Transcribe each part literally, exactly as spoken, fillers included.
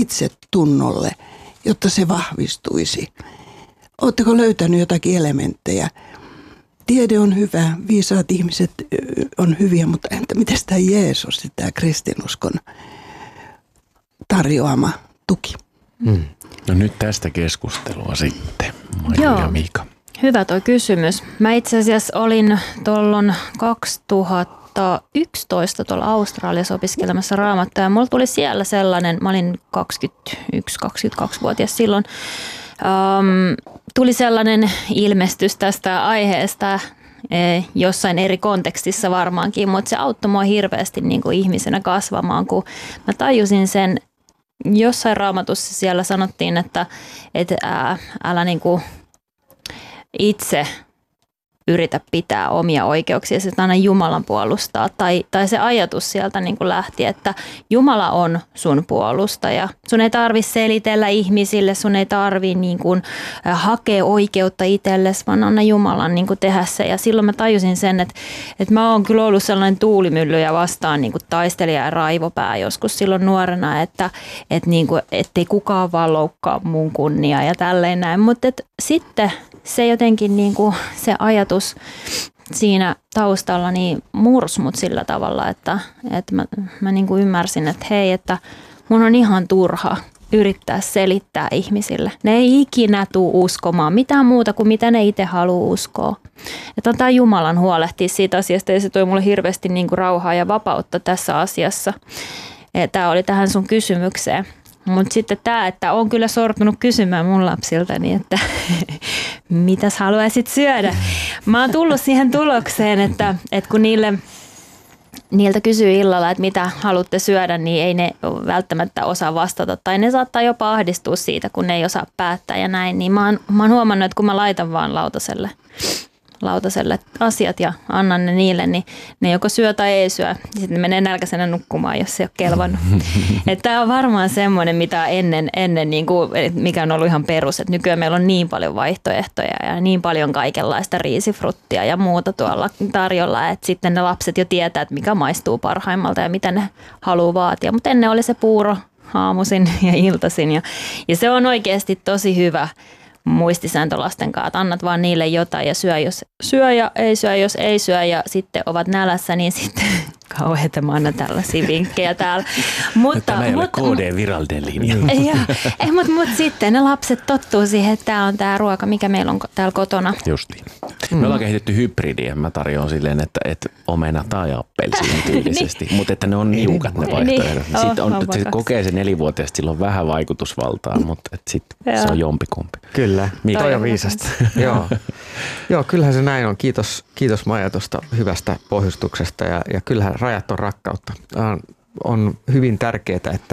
itsetunnolle, jotta se vahvistuisi? Oletteko löytänyt jotakin elementtejä? Tiede on hyvä, viisaat ihmiset on hyviä, mutta entä miten tämä Jeesus, tämä kristinuskon tarjoama tuki? Hmm. No nyt tästä keskustelua sitten, Maija ja Miika. Hyvä tuo kysymys. Mä itse asiassa olin tuolloin kaksituhattayksitoista tuolla Australiassa opiskelemassa raamattua ja mulla tuli siellä sellainen, mä olin kaksikymmentäyksi kaksikymmentäkaksivuotias silloin, um, tuli sellainen ilmestys tästä aiheesta jossain eri kontekstissa varmaankin, mutta se auttoi mua hirveästi niin kuin ihmisenä kasvamaan, kun mä tajusin sen, jossain raamatussa siellä sanottiin, että, että ää, älä niin kuin itse yritä pitää omia oikeuksia, että aina Jumalan puolustaa. Tai, tai se ajatus sieltä niin kuin lähti, että Jumala on sun puolustaja. Sun ei tarvitse selitellä ihmisille, sun ei tarvitse niin kuin hakea oikeutta itsellesi, vaan anna Jumalan niin kuin tehdä se. Ja silloin mä tajusin sen, että, että mä oon kyllä ollut sellainen tuulimyllyjä vastaan niin kuin taistelija ja raivopää joskus silloin nuorena, että, että niin kuin, ettei kukaan vaan loukkaa mun kunniaa ja tälleen näin. Mutta sitten se jotenkin niin kuin se ajatus siinä taustalla niin mursi mut sillä tavalla, että, että mä, mä niin kuin ymmärsin, että hei, että mun on ihan turha yrittää selittää ihmisille. Ne ei ikinä tule uskomaan mitään muuta kuin mitä ne itse haluaa uskoa. Että antaa Jumalan huolehtia siitä asiasta ja se toi mulle hirveästi niin kuin rauhaa ja vapautta tässä asiassa. Tämä oli tähän sun kysymykseen. Mutta sitten tämä, että on kyllä sortunut kysymään mun lapsiltani, että mitäs haluaisit syödä. Mä oon tullut siihen tulokseen, että, että kun niille, niiltä kysyy illalla, että mitä haluatte syödä, niin ei ne välttämättä osaa vastata. Tai ne saattaa jopa ahdistua siitä, kun ne ei osaa päättää ja näin. Niin mä oon, mä oon huomannut, että kun mä laitan vaan lautaselle lautaselle asiat ja annan ne niille, niin ne joko syö tai ei syö. Sitten ne menee nälkäisenä nukkumaan, jos se ei ole kelvannut. Tämä on varmaan semmoinen, mitä ennen, ennen niin kuin, mikä on ollut ihan perus. Että nykyään meillä on niin paljon vaihtoehtoja ja niin paljon kaikenlaista riisifruttia ja muuta tuolla tarjolla, että sitten ne lapset jo tietää, että mikä maistuu parhaimmalta ja mitä ne haluaa vaatia. Mutta ennen oli se puuro aamuisin ja iltaisin ja, ja se on oikeasti tosi hyvä muistisääntö lasten kanssa, että annat vaan niille jotain ja syö, jos syö ja ei syö, jos ei syö ja sitten ovat nälässä, niin sitten kauheita mä annan tällaisia vinkkejä täällä. Mutta, Tämä ei mutta, ole K D-virallinen linja. Mutta mut sitten ne lapset tottuu siihen, että tämä on tämä ruoka, mikä meillä on täällä kotona. Justiin. Me ollaan kehitetty hybridiä. Mä tarjoan silleen, että, että omena tai appelsiini tyylisesti, niin. Mutta että ne on niukat ne vaihtoehdot. Niin. Sitten on, se kokee se nelivuotiaasta, sillä on vähän vaikutusvaltaa, mutta sitten se on jompikumpi. Kyllä, Miika. Toi on viisasta. Joo. Joo, kyllähän se näin on. Kiitos, kiitos Maija tuosta hyvästä pohjustuksesta ja, ja kyllähän rajat on rakkautta. On, on hyvin tärkeää, että,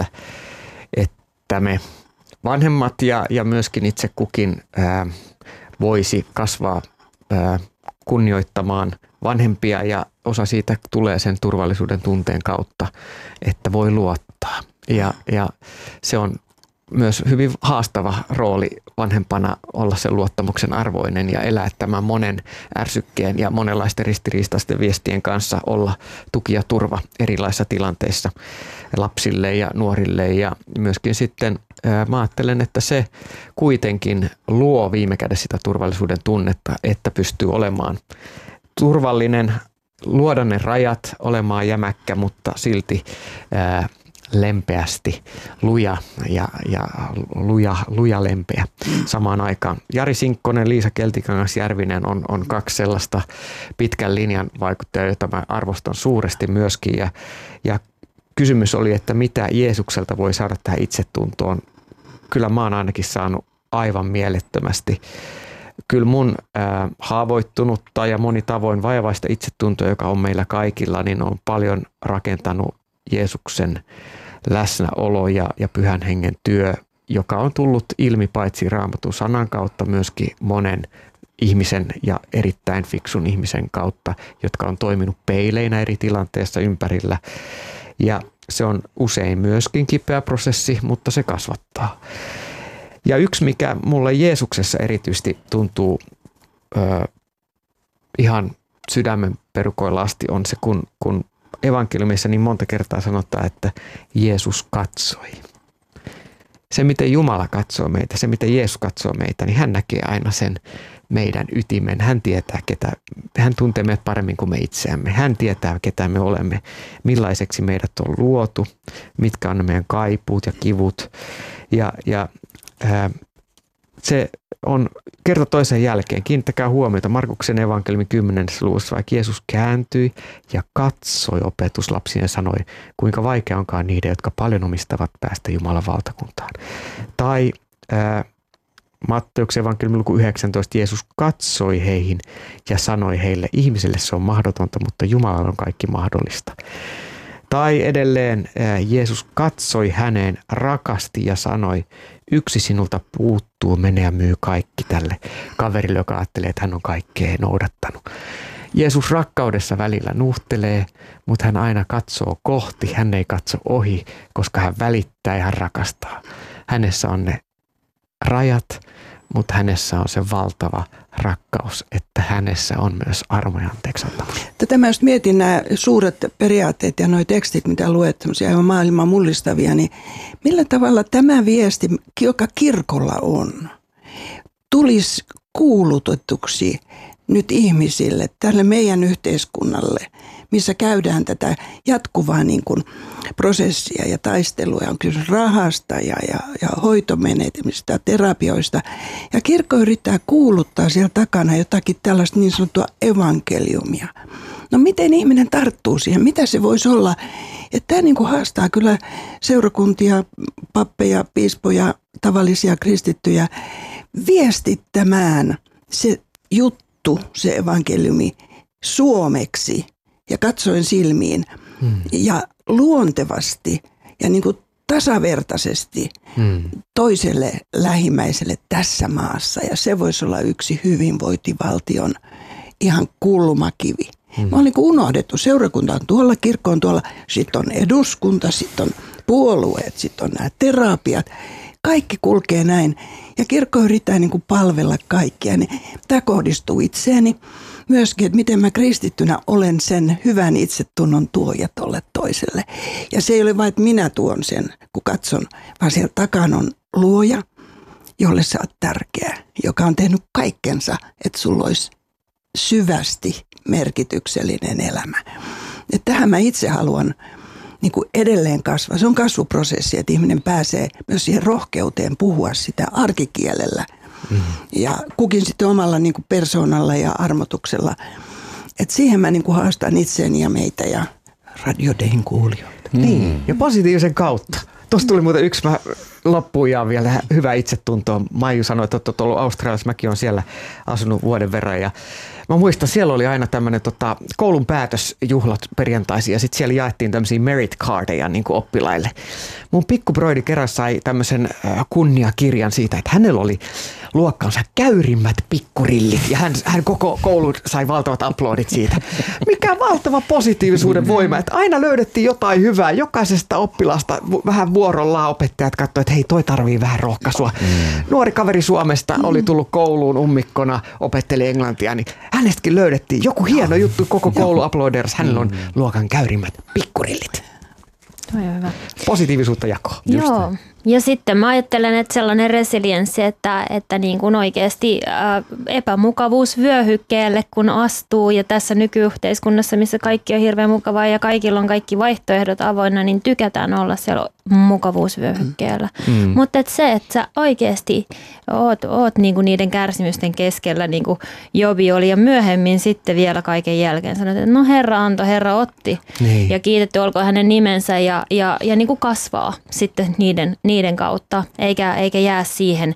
että me vanhemmat ja, ja myöskin itse kukin ää, voisi kasvaa ää, kunnioittamaan vanhempia ja osa siitä tulee sen turvallisuuden tunteen kautta, että voi luottaa. Ja, ja se on myös hyvin haastava rooli vanhempana olla sen luottamuksen arvoinen ja elää tämän monen ärsykkeen ja monenlaisten ristiriistaisten viestien kanssa olla tuki ja turva erilaisissa tilanteissa lapsille ja nuorille. Ja myöskin sitten mä ajattelen, että se kuitenkin luo viime kädessä sitä turvallisuuden tunnetta, että pystyy olemaan turvallinen, luoda ne rajat, olemaan jämäkkä, mutta silti ää, lempeästi, luja ja, ja luja, luja lempeä samaan aikaan. Jari Sinkkonen, Liisa Keltikangas-Järvinen on, on kaksi sellaista pitkän linjan vaikuttajaa, jota mä arvostan suuresti myöskin. Ja, ja kysymys oli, että mitä Jeesukselta voi saada tähän itsetuntoon. Kyllä mä oon ainakin saanut aivan mielettömästi. Kyllä mun äh, haavoittunutta ja moni tavoin vaivaista itsetuntoa, joka on meillä kaikilla, niin on paljon rakentanut Jeesuksen läsnäolo ja, ja pyhän hengen työ, joka on tullut ilmi paitsi Raamatun sanan kautta myöskin monen ihmisen ja erittäin fiksun ihmisen kautta, jotka on toiminut peileinä eri tilanteissa ympärillä. Ja se on usein myöskin kipeä prosessi, mutta se kasvattaa. Ja yksi, mikä mulle Jeesuksessa erityisesti tuntuu ö, ihan sydämen perukoilla asti, on se, kun, kun evankeliumissa niin monta kertaa sanotaan, että Jeesus katsoi. se miten Jumala katsoo meitä, se miten Jeesus katsoo meitä, niin hän näkee aina sen meidän ytimen. Hän tietää, ketä, hän tuntee meidät paremmin kuin me itseämme. Hän tietää, ketä me olemme, millaiseksi meidät on luotu, mitkä on meidän kaipuut ja kivut. Ja, ja ää, se on kerta toisen jälkeen. Kiinnittäkää huomiota Markuksen evankeliumin kymmenennessä luvussa, vaikka Jeesus kääntyi ja katsoi opetuslapsiin ja sanoi, kuinka vaikea onkaan niiden, jotka paljon omistavat päästä Jumalan valtakuntaan. Tai ää, Matteuksen evankeliumin luku yhdeksäntoista, Jeesus katsoi heihin ja sanoi heille, ihmiselle se on mahdotonta, mutta Jumalalla on kaikki mahdollista. Tai edelleen Jeesus katsoi häneen, rakasti ja sanoi, yksi sinulta puuttuu, mene ja myy kaikki tälle kaverille, joka ajattelee, että hän on kaikkea noudattanut. Jeesus rakkaudessa välillä nuhtelee, mutta hän aina katsoo kohti, hän ei katso ohi, koska hän välittää ja hän rakastaa. Hänessä on ne rajat, mutta hänessä on se valtava rakkaus, että hänessä on myös armo ja anteeksiantamus. Tätä mä just mietin nämä suuret periaatteet ja nuo tekstit, mitä luet, semmoisia aivan maailman mullistavia, niin millä tavalla tämä viesti, joka kirkolla on, tulisi kuulutetuksi nyt ihmisille, tälle meidän yhteiskunnalle, missä käydään tätä jatkuvaa niin kuin prosessia ja taistelua, on kysymys rahasta ja, ja, ja hoitomenetelmistä, terapioista. Ja kirkko yrittää kuuluttaa siellä takana jotakin tällaista niin sanottua evankeliumia. No miten ihminen tarttuu siihen? Mitä se voisi olla? Että tämä niin kuin haastaa kyllä seurakuntia, pappeja, piispoja, tavallisia kristittyjä viestittämään se juttu, se evankeliumi suomeksi ja katsoen silmiin hmm. ja luontevasti ja niin kuin tasavertaisesti hmm. toiselle lähimmäiselle tässä maassa. Ja se voisi olla yksi hyvinvointivaltion ihan kulmakivi. Hmm. Mä olin niin unohdettu. Seurakunta on tuolla, kirkko on tuolla, sitten on eduskunta, sitten on puolueet, sitten on nämä terapiat. Kaikki kulkee näin ja kirkko yrittää niin kuin palvella kaikkia. Niin tämä kohdistuu itseeni myöskin, että miten mä kristittynä olen sen hyvän itsetunnon tuoja tolle toiselle. Ja se ei ole vain, että minä tuon sen, kun katson, vaan siellä takana on luoja, jolle sä oot tärkeä, joka on tehnyt kaikkensa, että sulla olisi syvästi merkityksellinen elämä. Ja tähän mä itse haluan niin kuin edelleen kasvaa. Se on kasvuprosessi, että ihminen pääsee myös siihen rohkeuteen puhua sitä arkikielellä. Mm. Ja kukin sitten omalla niin kuin persoonalla ja armotuksella. Et siihen mä niin kuin haastan itseäni ja meitä ja Radio Dayn kuulijoita. Mm. Niin, ja positiivisen kautta. Tuossa tuli muuten yksi, mä loppuun ja vielä hyvä itsetuntoa. Maiju sanoi, että olet ollut Australiassa, mäkin olen siellä asunut vuoden verran ja mä muistan, siellä oli aina tämmöinen tota, koulun päätösjuhlat perjantaisin ja sitten siellä jaettiin tämmöisiä merit cardeja niin kuin oppilaille. Mun pikkubroidi kerran sai tämmöisen äh, kunniakirjan siitä, että hänellä oli luokkansa käyrimmät pikkurillit ja hän, hän koko koulu sai valtavat aplodit siitä. Mikä valtava positiivisuuden voima, että aina löydettiin jotain hyvää. Jokaisesta oppilaasta vähän vuorollaan opettajat katsoivat, että hei, toi tarvii vähän rohkaisua. Mm. Nuori kaveri Suomesta oli tullut kouluun ummikkona, opetteli englantia, niin hänestäkin löydettiin joku hieno juttu, koko koulu aplodeeras. Hänellä on luokan käyrimmät pikkurillit. Toi on hyvä. Positiivisuutta jakoa. Joo. Ja sitten mä ajattelen, että sellainen resilienssi, että, että niin kuin oikeasti ää, epämukavuusvyöhykkeelle kun astuu ja tässä nykyyhteiskunnassa, missä kaikki on hirveän mukavaa ja kaikilla on kaikki vaihtoehdot avoinna, niin tykätään olla siellä mukavuusvyöhykkeellä. Mm. Mutta et se, että sä oikeasti oot, oot niinku niiden kärsimysten keskellä, niin kuin Jobi oli ja myöhemmin sitten vielä kaiken jälkeen sanoit, että no Herra antoi, Herra otti niin. Ja kiitetty olkoon hänen nimensä ja, ja, ja niin kuin kasvaa sitten niiden, niiden kautta, eikä, eikä jää siihen,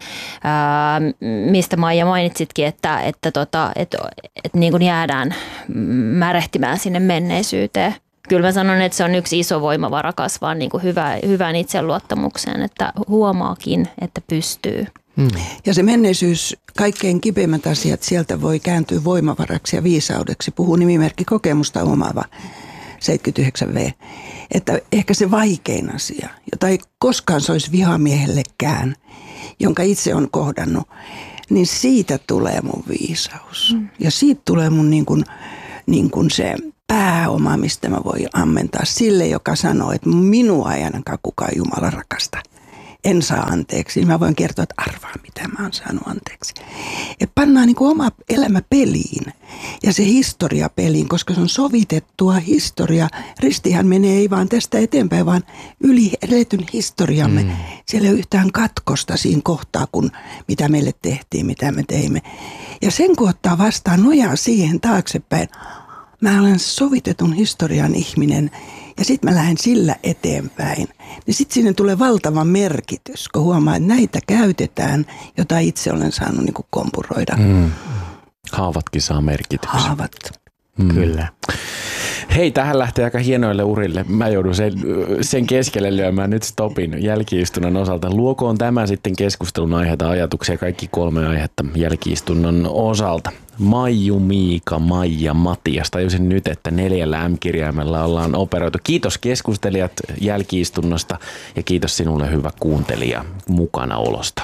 ää, mistä Maija mainitsitkin, että, että, tota, että, että niin kuin jäädään märehtimään sinne menneisyyteen. Kyllä mä sanon, että se on yksi iso voimavara kasvaa niin kuin hyvä, hyvään itseluottamukseen, että huomaakin, että pystyy. Hmm. Ja se menneisyys, kaikkein kipeimmät asiat, sieltä voi kääntyä voimavaraksi ja viisaudeksi. Puhuu nimimerkki kokemusta omaava seitsemänkymmentäyhdeksän vuotias. Että ehkä se vaikein asia, jota ei koskaan soisi vihamiehellekään, jonka itse on kohdannut, niin siitä tulee mun viisaus. Hmm. Ja siitä tulee mun niin kuin, niin kuin se pääoma, mistä mä voin ammentaa sille, joka sanoo, että minua ei ainakaan kukaan Jumala rakasta. en saa anteeksi, niin mä voin kertoa, että arvaa mitä mä oon saanut anteeksi. Että pannaan niin kuin oma elämä peliin ja se historia peliin, koska se on sovitettua historia. Ristihän menee ei vaan tästä eteenpäin, vaan yli eletyn historiamme. Mm. Siellä ei ole yhtään katkosta siinä kohtaa, kun mitä meille tehtiin, mitä me teimme. Ja sen kun ottaa vastaan, nojaa siihen taaksepäin. Mä olen sovitetun historian ihminen ja sitten mä lähden sillä eteenpäin. Niin sitten sinne tulee valtava merkitys, kun huomaa, että näitä käytetään, jota itse olen saanut niin kuin kompuroida. Mm. Haavatkin saa merkityksen. Haavat. Mm. Kyllä. Hei, tähän lähtee aika hienoille urille. Mä joudun sen, sen keskelle lyömään nyt stopin jälki-istunnon osalta. Luokoon tämä sitten keskustelun aiheita, ajatuksia, kaikki kolme aihetta jälki-istunnon osalta. Maiju, Miika, Maija, Matias. Tajusin nyt, että neljällä M-kirjaimella ollaan operoitu. Kiitos keskustelijat jälki-istunnosta ja kiitos sinulle hyvä kuuntelija mukanaolosta.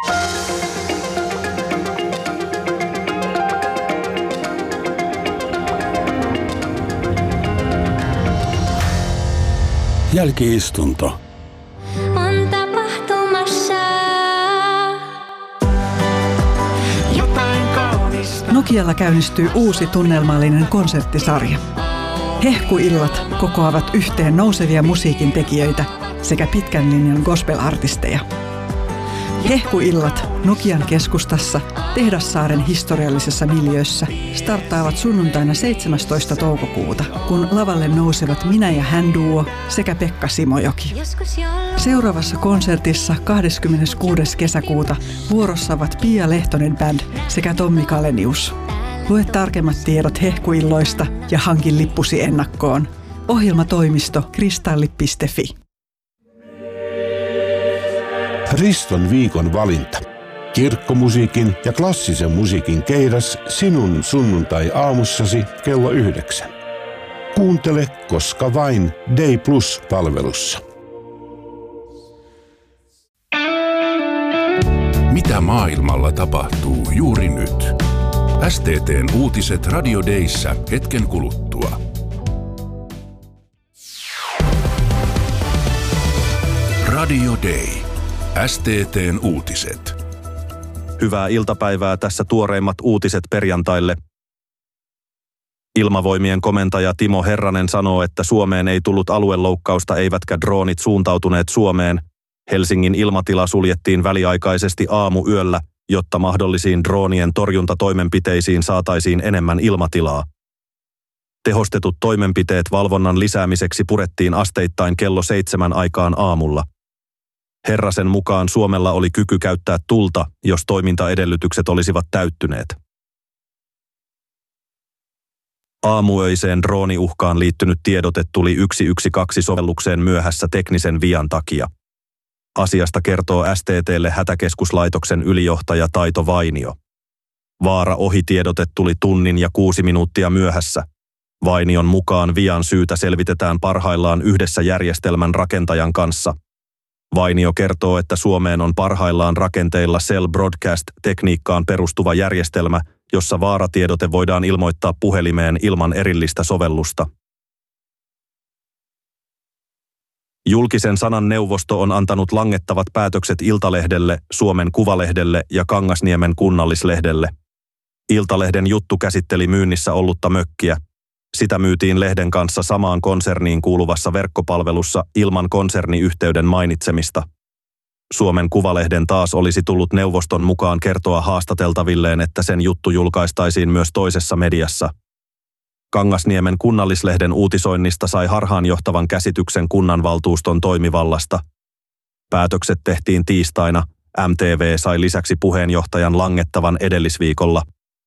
Jälki-istunto. On tapahtumassa jotain kaunista. Nokialla käynnistyy uusi tunnelmallinen konserttisarja. Hehkuillat kokoavat yhteen nousevia musiikin tekijöitä sekä pitkän linjan gospel-artisteja. Hehkuillat Nokian keskustassa Tehdassaaren historiallisessa miljöössä starttaavat sunnuntaina seitsemästoista toukokuuta, kun lavalle nousevat Minä ja hän duo sekä Pekka Simojoki. Seuraavassa konsertissa kahdeskymmeneskuudes kesäkuuta vuorossa ovat Pia Lehtonen Band sekä Tommi Kalenius. Lue tarkemmat tiedot hehkuilloista ja hankin lippusi ennakkoon. Ohjelmatoimisto kristalli piste fi. Riston viikon valinta. Kirkkomusiikin ja klassisen musiikin keidas sinun sunnuntai-aamussasi kello yhdeksän. Kuuntele koska vain Day Plus-palvelussa. Mitä maailmalla tapahtuu juuri nyt? S T T:n uutiset Radio Dayssä hetken kuluttua. Radio Day. S T T:n uutiset. Hyvää iltapäivää, tässä tuoreimmat uutiset perjantaille. Ilmavoimien komentaja Timo Herranen sanoo, että Suomeen ei tullut alueloukkausta eivätkä droonit suuntautuneet Suomeen. Helsingin ilmatila suljettiin väliaikaisesti aamuyöllä, jotta mahdollisiin droonien torjuntatoimenpiteisiin saataisiin enemmän ilmatilaa. Tehostetut toimenpiteet valvonnan lisäämiseksi purettiin asteittain kello seitsemän aikaan aamulla. Herrasen mukaan Suomella oli kyky käyttää tulta, jos toimintaedellytykset olisivat täyttyneet. Aamuöiseen drooniuhkaan liittynyt tiedote tuli yksi yksi kaksi sovellukseen myöhässä teknisen vian takia. Asiasta kertoo S T T:lle hätäkeskuslaitoksen ylijohtaja Taito Vainio. Vaara ohi tiedote tuli tunnin ja kuusi minuuttia myöhässä. Vainion mukaan vian syytä selvitetään parhaillaan yhdessä järjestelmän rakentajan kanssa. Vainio kertoo, että Suomeen on parhaillaan rakenteilla Cell Broadcast-tekniikkaan perustuva järjestelmä, jossa vaaratiedote voidaan ilmoittaa puhelimeen ilman erillistä sovellusta. Julkisen sanan neuvosto on antanut langettavat päätökset Iltalehdelle, Suomen Kuvalehdelle ja Kangasniemen kunnallislehdelle. Iltalehden juttu käsitteli myynnissä ollutta mökkiä. Sitä myytiin lehden kanssa samaan konserniin kuuluvassa verkkopalvelussa ilman konserniyhteyden mainitsemista. Suomen Kuvalehden taas olisi tullut neuvoston mukaan kertoa haastateltavilleen, että sen juttu julkaistaisiin myös toisessa mediassa. Kangasniemen kunnallislehden uutisoinnista sai harhaanjohtavan käsityksen kunnanvaltuuston toimivallasta. Päätökset tehtiin tiistaina. M T V sai lisäksi puheenjohtajan langettavan edellisviikolla.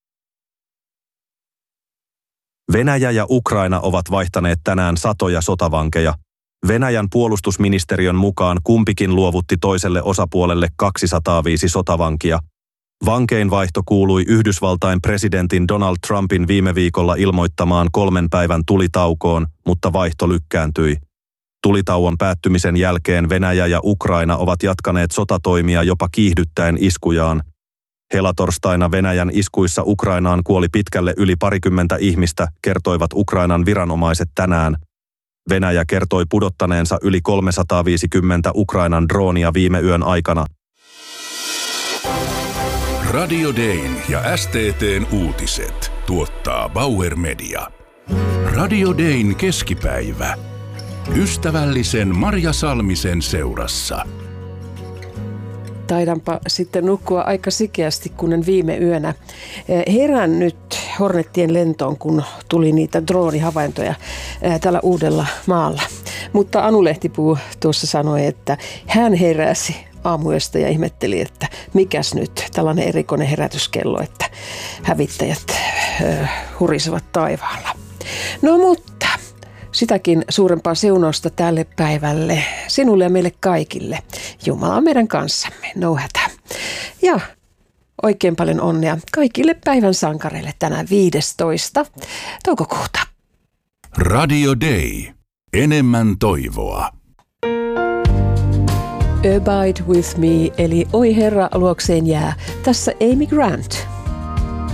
Venäjä ja Ukraina ovat vaihtaneet tänään satoja sotavankeja. Venäjän puolustusministeriön mukaan kumpikin luovutti toiselle osapuolelle kaksisataaviisi sotavankia. Vankein vaihto kuului Yhdysvaltain presidentin Donald Trumpin viime viikolla ilmoittamaan kolmen päivän tulitaukoon, mutta vaihto lykkääntyi. Tulitauon päättymisen jälkeen Venäjä ja Ukraina ovat jatkaneet sotatoimia jopa kiihdyttäen iskujaan. Helatorstaina Venäjän iskuissa Ukrainaan kuoli pitkälle yli parikymmentä ihmistä, kertoivat Ukrainan viranomaiset tänään. Venäjä kertoi pudottaneensa yli kolmesataaviisikymmentä Ukrainan droonia viime yön aikana. Radio Dayn ja S T T:n uutiset tuottaa Bauer Media. Radio Dayn keskipäivä. Ystävällisen Marja Salmisen seurassa. Taidanpa sitten nukkua aika sikeästi, kun en viime yönä herään nyt Hornettien lentoon, kun tuli niitä droonihavaintoja täällä Uudella Maalla. Mutta Anu Lehtipuu tuossa sanoi, että hän heräsi aamuyöstä ja ihmetteli, että mikäs nyt tällainen erikoinen herätyskello, että hävittäjät hurisevat taivaalla. No mutta sitäkin suurempaa siunausta tälle päivälle, sinulle ja meille kaikille. Jumala on meidän kanssamme, no hätä. Ja oikein paljon onnea kaikille päivän sankareille tänään viidestoista toukokuuta. Radio Day. Enemmän toivoa. Abide with me, eli oi Herra, luokseen jää. Tässä Amy Grant.